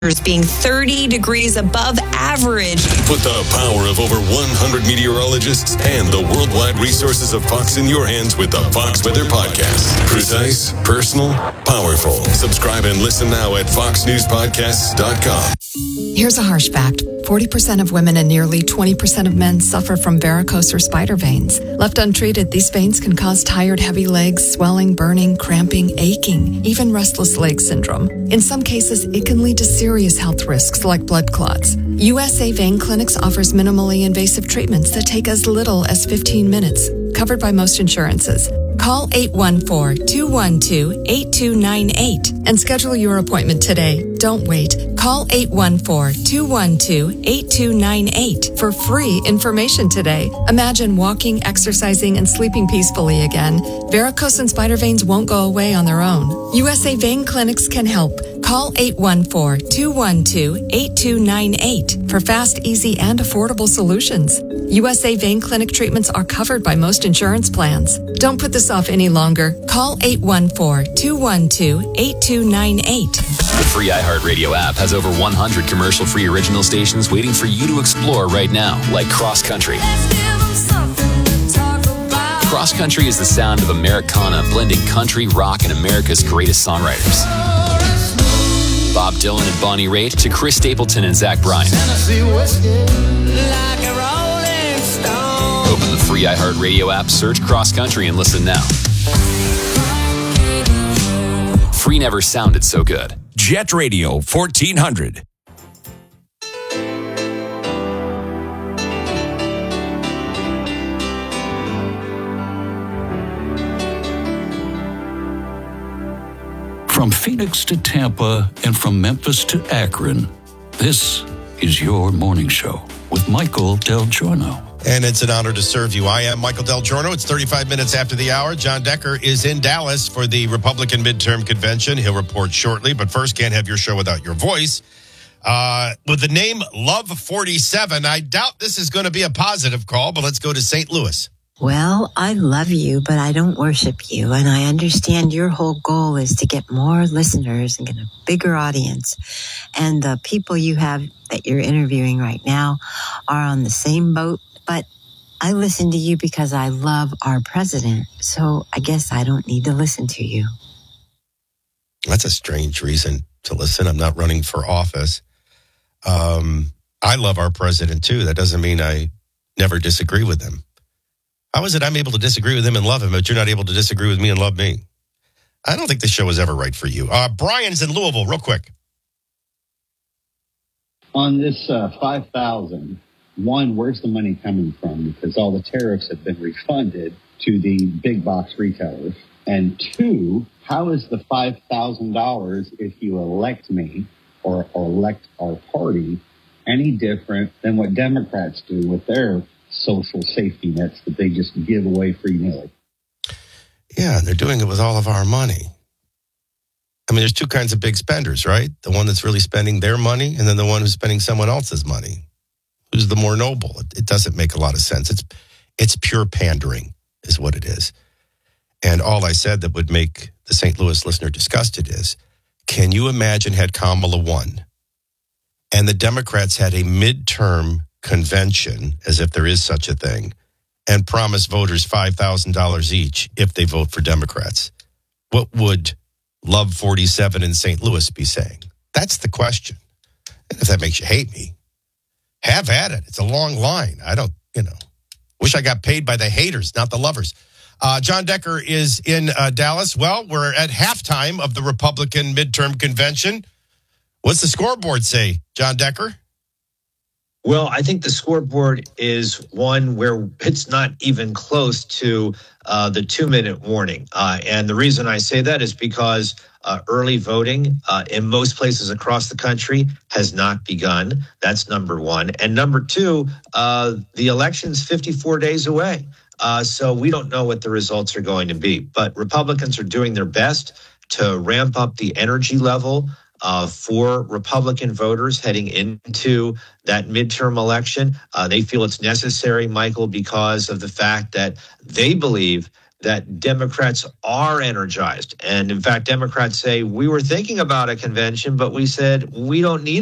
being 30 degrees above average. Put the power of over 100 meteorologists and the worldwide resources of Fox in your hands with the Fox Weather Podcast. Precise, personal, powerful. Subscribe and listen now at foxnewspodcasts.com. Here's a harsh fact. 40% of women and nearly 20% of men suffer from varicose or spider veins. Left untreated, these veins can cause tired, heavy legs, swelling, burning, cramping, aching, even restless leg syndrome. In some cases, it can lead to serious health risks like blood clots. USA Vein Clinics offers minimally invasive treatments that take as little as 15 minutes, covered by most insurances. Call 814-212-8298 and schedule your appointment today. Don't wait. Call 814-212-8298 for free information today. Imagine walking, exercising, and sleeping peacefully again. Varicose and spider veins won't go away on their own. USA Vein Clinics can help. Call 814-212-8298 for fast, easy, and affordable solutions. USA Vein Clinic treatments are covered by most insurance plans. Don't put this off any longer. Call 814-212-8298. The free iHeartRadio app has over 100 commercial-free original stations waiting for you to explore right now, like Cross Country. Cross Country is the sound of Americana blending country, rock, and America's greatest songwriters. Bob Dylan and Bonnie Raitt to Chris Stapleton and Zach Bryan. Open the free iHeartRadio app, search Cross Country, and listen now. Free never sounded so good. Jet Radio 1400. From Phoenix to Tampa and from Memphis to Akron, this is your morning show with Michael Del Giorno. And it's an honor to serve you. I am Michael Del Giorno. It's 35 minutes after the hour. John Decker is in Dallas for the Republican midterm convention. He'll report shortly, but first, can't have your show without your voice. With the name Love 47, I doubt this is going to be a positive call, but let's go to St. Louis. Well, I love you, but I don't worship you. And I understand your whole goal is to get more listeners and get a bigger audience. And the people you have that you're interviewing right now are on the same boat. But I listen to you because I love our president. So I guess I don't need to listen to you. That's a strange reason to listen. I'm not running for office. I love our president, too. That doesn't mean I never disagree with him. How is it I'm able to disagree with him and love him, but you're not able to disagree with me and love me? I don't think the show is ever right for you. Brian's in Louisville, real quick. On this 5,000, one, where's the money coming from? Because all the tariffs have been refunded to the big box retailers. And two, how is the $5,000 if you elect me or elect our party any different than what Democrats do with their social safety nets that they just give away free-willy? Yeah, they're doing it with all of our money. I mean, there's two kinds of big spenders, right? The one that's really spending their money and then the one who's spending someone else's money. Who's the more noble? It doesn't make a lot of sense. It's pure pandering is what it is. And all I said that would make the St. Louis listener disgusted is, can you imagine had Kamala won and the Democrats had a midterm convention, as if there is such a thing, and promise voters $5,000 each if they vote for Democrats? What would Love 47 in St. Louis be saying? That's the question. And if that makes you hate me, have at it. It's a long line. I don't, wish I got paid by the haters, not the lovers. John Decker is in Dallas. Well, we're at halftime of the Republican midterm convention. What's the scoreboard say, John Decker? Well, I think the scoreboard is one where it's not even close to the 2-minute warning. And the reason I say that is because early voting in most places across the country has not begun. That's number one. And number two, the election's 54 days away. So we don't know what the results are going to be. But Republicans are doing their best to ramp up the energy level for Republican voters heading into that midterm election. They feel it's necessary, Michael, because of the fact that they believe that Democrats are energized. And in fact, Democrats say, we were thinking about a convention, but we said we don't need